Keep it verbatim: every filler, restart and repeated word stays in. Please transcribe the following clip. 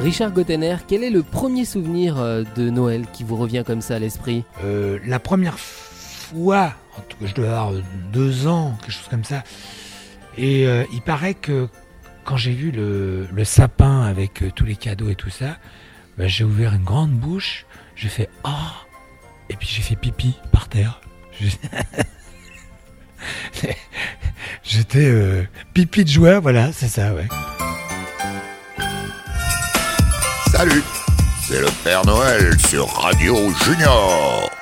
Richard Gottener, quel est le premier souvenir de Noël qui vous revient comme ça à l'esprit ? euh, La première fois, en tout cas je dois avoir deux ans, quelque chose comme ça, et euh, il paraît que quand j'ai vu le, le sapin avec euh, tous les cadeaux et tout ça, bah, j'ai ouvert une grande bouche, j'ai fait « Ah !» et puis j'ai fait pipi par terre. J'étais euh, pipi de joie, voilà, c'est ça, ouais. Salut, c'est le Père Noël sur Radio Junior.